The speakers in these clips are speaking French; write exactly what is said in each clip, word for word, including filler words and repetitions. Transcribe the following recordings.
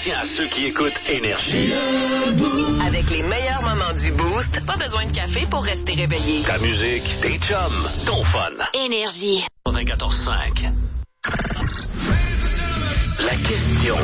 appartient à ceux qui écoutent Énergie. Avec les meilleurs moments du Boost, pas besoin de café pour rester réveillé. Ta musique, tes chums, ton fun. Énergie. quatre-vingt-quatorze cinq. La question.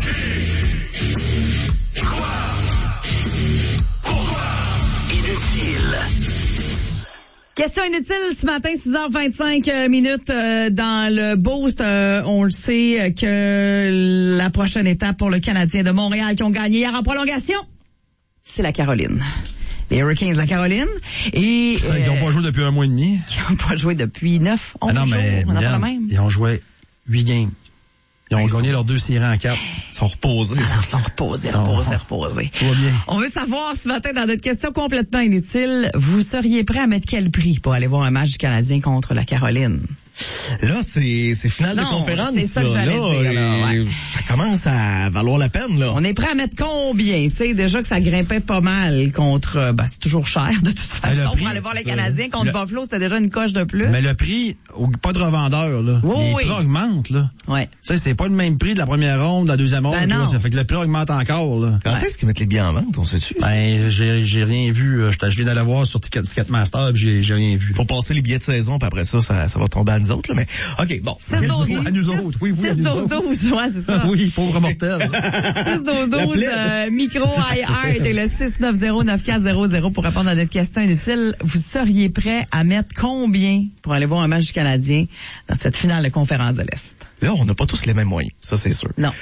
Inutile. Question inutile ce matin, six heures vingt-cinq minutes euh, dans le Boost. Euh, on le sait que la prochaine étape pour le Canadien de Montréal qui ont gagné hier en prolongation, c'est la Caroline. Les Hurricanes de la Caroline. Et ça, euh, ils n'ont pas joué depuis un mois et demi. Ils n'ont pas joué depuis neuf, onze ah non, mais, jours. On a bien, fait la même. Ils ont joué huit games. Ils ont ils gagné sont... leurs deux séries en quatre. Ils sont reposés. Ils sont reposés, ils sont reposés, reposés. Tout va bien. On veut savoir ce matin, dans notre question complètement inutile, vous seriez prêt à mettre quel prix pour aller voir un match du Canadien contre la Caroline? Là, c'est, c'est finale non, de conférence. C'est ça que j'allais là, dire. Là, ouais. Ça commence à valoir la peine, là. On est prêt à mettre combien? Tu sais, déjà que ça grimpait pas mal contre... Ben, c'est toujours cher, de toute façon. Prix, pour aller voir les Canadiens contre le... Buffalo, c'était déjà une coche de plus. Mais le prix, pas de revendeur, là. Oui, les oui. prix augmentent, là. Ouais. Tu sais, c'est pas le même prix de la première ronde, de la deuxième ronde. Ben non. Là, ça fait que le prix augmente encore, là. Quand ouais. est-ce qu'ils mettent les billets en vente, on sait-tu? Ben, j'ai, j'ai rien vu. Je viens d'aller voir sur Ticket, Ticketmaster, puis j'ai, j'ai rien vu. Faut passer les billets de saison, puis après ça, ça, ça va tomber à nous autres, là. Mais, OK, bon. six douze douze. À nous autres. Oui, oui, six douze douze, ouais, c'est ça. Oui, pauvre mortel. six douze douze, euh, micro iHeart et le six neuf zéro neuf quatre zéro zéro pour répondre à notre question inutile. Vous seriez prêt à mettre combien pour aller voir un match du Canadien dans cette finale de conférence de l'Est? Là, on n'a pas tous les mêmes moyens. Ça, c'est sûr. Non.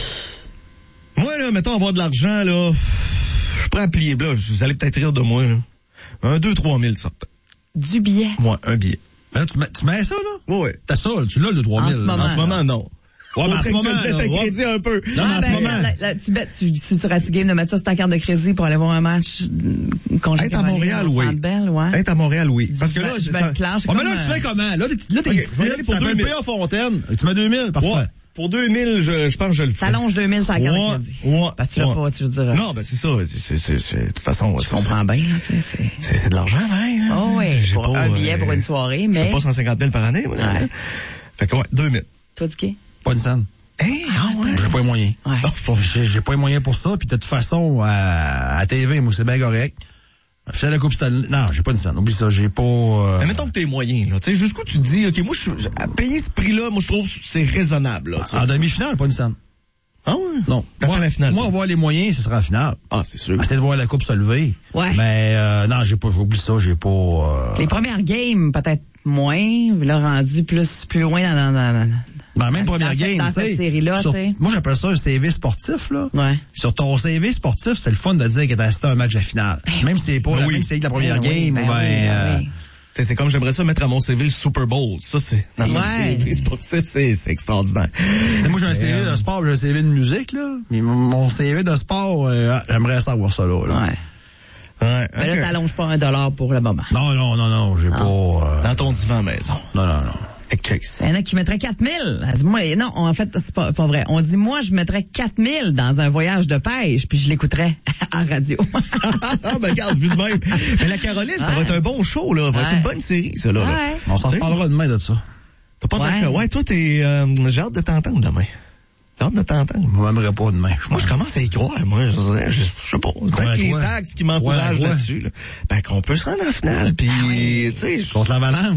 Moi, là, mettons avoir de l'argent, là, je suis prêt à plier, là. Vous allez peut-être rire de moi, là. Un, deux, trois mille, ça. Du billet? Moi, un billet. Là, tu, mets, tu mets ça, là? Oui, oui. T'as ça, là, tu l'as, le trois mille. En ce moment, en ce moment non. Ouais, mais en ce moment, tu là, un ouais. crédit un peu. Non, mais en ben, ce moment. là, là, tu, bet, tu, tu serais-tu game de mettre ça sur ta carte de crédit pour aller voir un match contre Être à Montréal, oui. Belle, ouais. Être à Montréal, oui. Tu Parce dis, que là, je je vais être clair, c'est Ouais, mais comme, là, tu euh, fais comment? Là, t'es, là, t'es Ok, ici, on va y aller pour t'as deux fait mille. le P A Fontaine. Tu mets deux mille, parfait. Ouais. Pour deux mille, je, je pense que je le fais. T'allonges deux mille sur la carte Ouais, de crédit. ouais, Parce que tu l'as ouais. pas, tu veux dire. Non, ben c'est ça. C'est, c'est, c'est, de toute façon, Je c'est, comprends bien, là, tu sais, c'est... c'est, c'est de l'argent, hein. Oh oui, J'ai pour pas, un billet euh, pour une soirée, Je mais... fais pas cent cinquante mille par année, moi. Ouais. Fait que ouais, deux mille. Toi, du quai? Pas une scène. Hey, ah ouais. J'ai pas les moyens. Ouais. Non, faut- j'ai, j'ai pas les moyens pour ça, puis de toute façon, à, à T V, moi, c'est bien correct. Faire la Coupe Stanley, non, j'ai pas une scène. Oublie ça, j'ai pas... Euh... Mais mettons que t'es moyen, là. Tu sais, jusqu'où tu te dis, OK, moi, je suis, à payer ce prix-là, moi, je trouve que c'est raisonnable, là. tu sais. En demi-finale, pas une scène. Ah ouais? Non. T'attends Moi, la finale. moi, voir les moyens, ce sera en finale. Ah, c'est sûr. Essayer de voir la coupe se lever. Ouais. Mais euh, non, j'ai pas, oublie ça, j'ai pas... Euh... Les premières games, peut-être moins, vous l'avez rendu plus, plus loin dans, dans, dans, Ben, même dans première cette- game, dans tu sais. cette série-là, sur- tu sais. Moi, j'appelle ça un C V sportif, là. Ouais. Sur ton C V sportif, c'est le fun de dire que t'as assisté à un match de finale. même si c'est pas Ben la oui. même série que la première Ben oui, game, ben ou ben... oui, ben euh, oui. Tu sais, c'est comme j'aimerais ça mettre à mon C V le Super Bowl. Ça, c'est, dans mon Ouais. C V sportif, c'est, c'est extraordinaire. Tu sais, moi, j'ai un C V euh, de sport, j'ai un C V de musique, là. Mais mon- mon C V de sport, euh, j'aimerais savoir ça, là. là. Ouais. Ouais. Mais là, ok. t'allonges pas un dollar pour le moment. Non, non, non, non, j'ai pas... Euh... Dans ton divan maison. Non, non, non. Avec Chase. Il y en a qui mettraient quatre mille. Elle dit, moi, non, en fait, c'est pas, pas vrai. On dit, moi, je mettrais quatre mille dans un voyage de pêche, puis je l'écouterais à radio. Ah, ben, regarde, vu de même. Mais la Caroline, ça va Ouais. être un bon show, là. Ça va être Ouais. une bonne série, ça, là. là. Ouais. On s'en Tu sais, reparlera demain de ça. T'as pas Ouais. de... Ouais, toi, t'es, euh, j'ai hâte de t'entendre demain. J'ai hâte de t'entendre. Je m'aimerais pas demain. Moi, je commence à y croire, moi. Je dirais, je, je sais pas. Peut-être Ouais, que les ouais. Sags qui m'encouragent Ouais, ouais. là-dessus, là. Ben, qu'on peut se rendre en finale, puis, tu sais, je- Contre l'avalanche.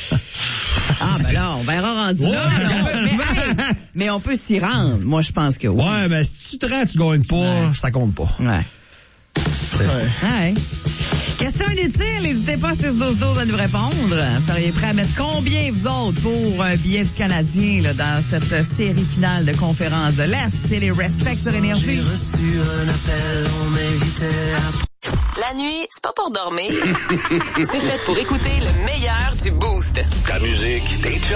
Ah, ben là, on verra rendu là. Ouais. là. Mais, hey, mais on peut s'y rendre. Moi, je pense que oui. Ouais, mais si tu te rends, tu gagnes pas, Ouais. ça compte pas. Ouais. Ouais. Question inutile, n'hésitez pas à six douze douze à nous répondre. Seriez prêt à mettre combien, vous autres, pour un billet du Canadien là, dans cette série finale de conférence de l'Est? C'est les Respects sur Énergie. La nuit, c'est pas pour dormir. C'est fait pour écouter le meilleur du Boost. Ta musique, tes chums.